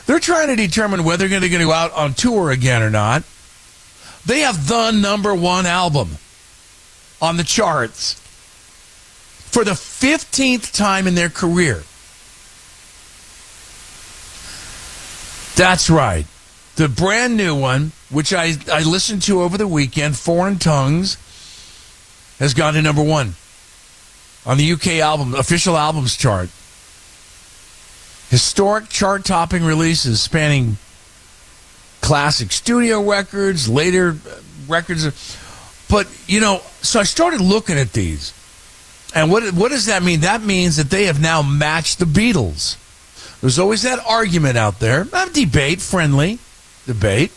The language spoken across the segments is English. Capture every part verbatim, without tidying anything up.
They're trying to determine whether they're going to go out on tour again or not. They have the number one album on the charts for the fifteenth time in their career. That's right. The brand new one, which I, I listened to over the weekend, Foreign Tongues, has gone to number one on the U K album, official albums chart. Historic chart-topping releases spanning classic studio records, later records. But, you know, so I started looking at these. And what what does that mean? That means that they have now matched the Beatles. There's always that argument out there. A debate, friendly debate.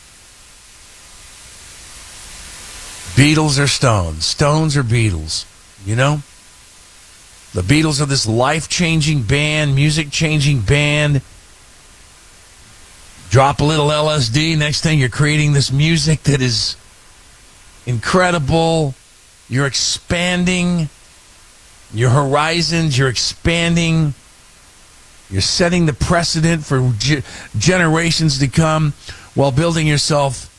Beatles or Stones? Stones or Beatles? You know? The Beatles are this life-changing band, music-changing band. Drop a little L S D, next thing you're creating this music that is incredible. You're expanding your horizons. You're expanding. You're setting the precedent for ge- generations to come while building yourself,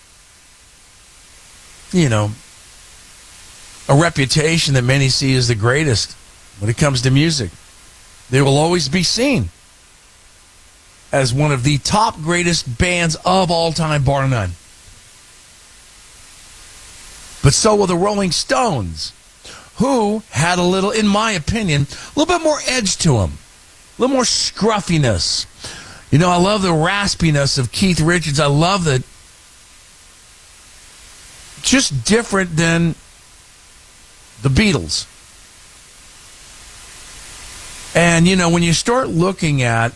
you know, a reputation that many see as the greatest when it comes to music. They will always be seen as one of the top greatest bands of all time, bar none. But so will the Rolling Stones, who had a little, in my opinion, a little bit more edge to them, a little more scruffiness. You know, I love the raspiness of Keith Richards. I love that. Just different than the Beatles. And, you know, when you start looking at,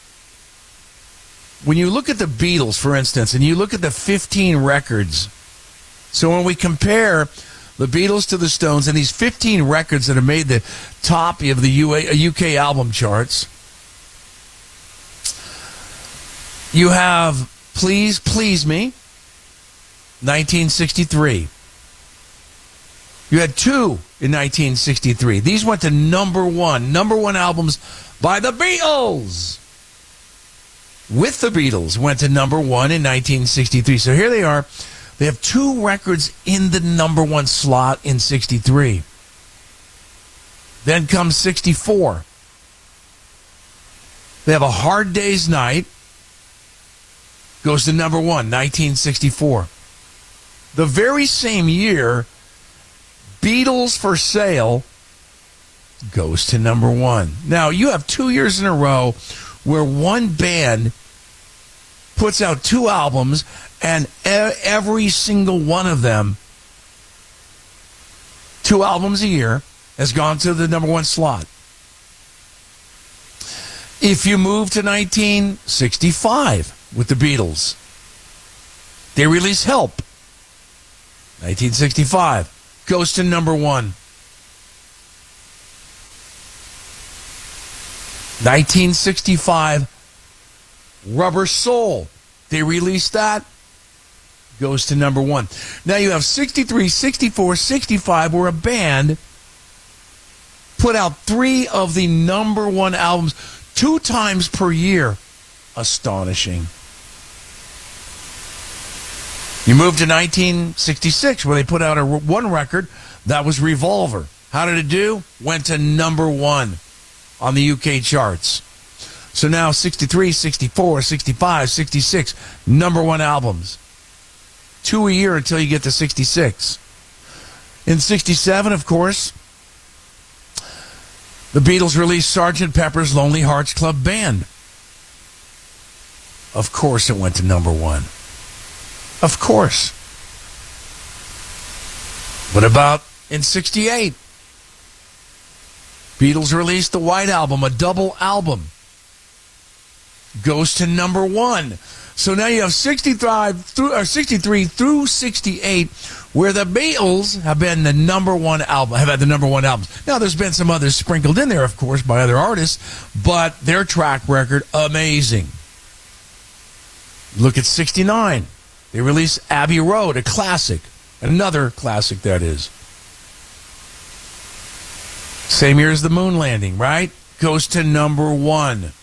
when you look at the Beatles, for instance, and you look at the fifteen records, so when we compare the Beatles to the Stones and these fifteen records that have made the top of the U K album charts, you have Please, Please Me, nineteen sixty-three. You had two in nineteen sixty-three. These went to number one. Number one albums by the Beatles. With the Beatles went to number one in nineteen sixty-three. So here they are. They have two records in the number one slot in sixty-three. Then comes sixty-four. They have A Hard Day's Night. Goes to number one, nineteen sixty-four. The very same year, Beatles for Sale goes to number one. Now, you have two years in a row where one band puts out two albums and e- every single one of them, two albums a year, has gone to the number one slot. If you move to nineteen sixty-five with the Beatles, they release Help. nineteen sixty-five. Goes to number one. nineteen sixty-five, Rubber Soul. They released that. Goes to number one. Now you have sixty-three, sixty-four, sixty-five, where a band put out three of the number one albums two times per year. Astonishing. You move to nineteen sixty-six, where they put out a one record. That was Revolver. How did it do? Went to number one on the U K charts. So now sixty-three, sixty-four, sixty-five, sixty-six, number one albums. Two a year until you get to sixty-six. In sixty-seven, of course, the Beatles released Sergeant Pepper's Lonely Hearts Club Band. Of course it went to number one. Of course. What about in sixty-eight? Beatles released the White Album, a double album. Goes to number one. So now you have sixty-three through, or sixty-three through sixty-eight, where the Beatles have been the number one album, have had the number one albums. Now there's been some others sprinkled in there, of course, by other artists, but their track record, amazing. Look at sixty-nine. They released Abbey Road, a classic. Another classic, that is. Same year as the moon landing, right? Goes to number one.